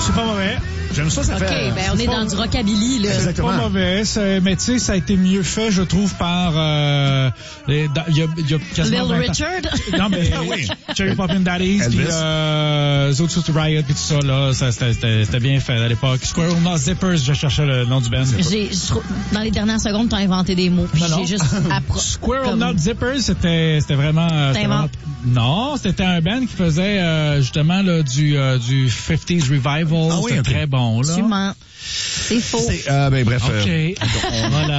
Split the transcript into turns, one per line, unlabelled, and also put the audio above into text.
C'est pas mauvais. J'aime ça, ça
OK,
fait...
ben on est dans du rockabilly, là.
C'est pas mauvais, mais tu sais, ça a été mieux fait, je trouve, par... Il y a quasiment...
Little Richard?
Non, mais oui. Cherry Poppin' Daddies, puis Zoot Suit Riot, puis tout ça, là, c'était bien fait à l'époque. Squirrel Nut Zippers, je cherchais le nom du band.
Dans les dernières secondes, t'as inventé des mots, puis j'ai juste
Squirrel Nut Zippers, c'était vraiment... Non, c'était un band qui faisait justement là, du 50s revival.
Ah oui,
c'était très bon, là.
Tu mens. C'est faux.
Bref.
OK. Voilà.